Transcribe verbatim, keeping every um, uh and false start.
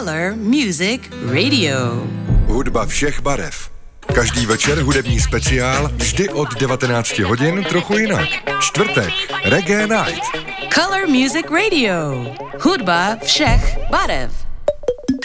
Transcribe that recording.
Color Music Radio. Hudba všech barev. Každý večer hudební speciál, vždy od devatenáct hodin trochu jinak. Čtvrtek, Reggae Night. Color Music Radio. Hudba všech barev.